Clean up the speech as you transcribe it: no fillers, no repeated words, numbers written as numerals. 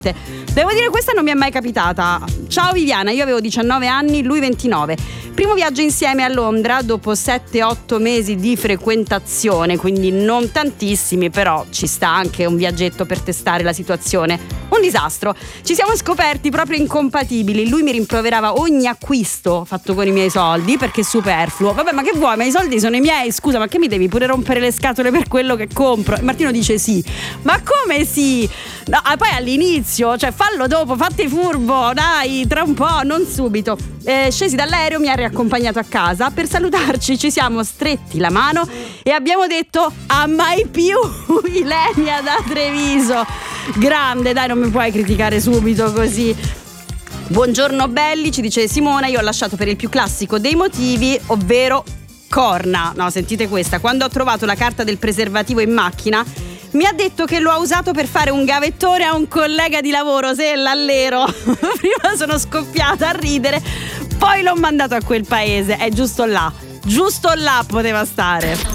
Devo dire, questa non mi è mai capitata. Ciao Viviana, io avevo 19 anni, lui 29. Primo viaggio insieme a Londra dopo 7-8 mesi di frequentazione, quindi non tantissimi, però ci sta anche un viaggetto per testare la situazione. Un disastro. Ci siamo scoperti proprio incompatibili. Lui mi rimproverava ogni acquisto fatto con i miei soldi perché è superfluo. Vabbè, ma che vuoi? Ma i soldi sono i miei, scusa, ma che mi devi pure rompere le scatole per quello che compro? E Martino dice sì. Ma come sì? No, poi all'inizio, cioè fallo dopo, fatti furbo, dai, tra un po', non subito. Scesi dall'aereo, mi ha riaccompagnato a casa. Per salutarci ci siamo stretti la mano e abbiamo detto a mai più. Ilenia da Treviso. Grande, dai, non mi puoi criticare subito così. Buongiorno belli, ci dice Simona. Io ho lasciato per il più classico dei motivi, ovvero corna. No, sentite questa. Quando ho trovato la carta del preservativo in macchina, mi ha detto che lo ha usato per fare un gavettone a un collega di lavoro, se l'allero. Prima sono scoppiata a ridere, poi l'ho mandato a quel paese. È giusto là poteva stare.